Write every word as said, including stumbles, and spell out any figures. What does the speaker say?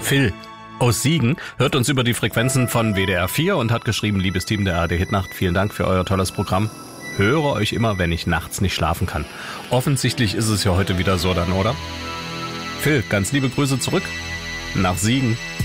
Phil aus Siegen hört uns über die Frequenzen von W D R vier und hat geschrieben, liebes Team der A R D Hitnacht, vielen Dank für euer tolles Programm. Höre euch immer, wenn ich nachts nicht schlafen kann. Offensichtlich ist es ja heute wieder so dann, oder? Phil, ganz liebe Grüße zurück nach Siegen.